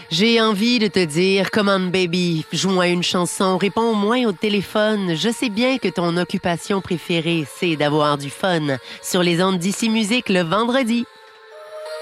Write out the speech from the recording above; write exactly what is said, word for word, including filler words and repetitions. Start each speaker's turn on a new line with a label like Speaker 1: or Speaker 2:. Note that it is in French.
Speaker 1: J'ai envie de te dire, come on baby, joue-moi une chanson, réponds au moins au téléphone. Je sais bien que ton occupation préférée, c'est d'avoir du fun. Sur les ondes d'Ici Musique le vendredi.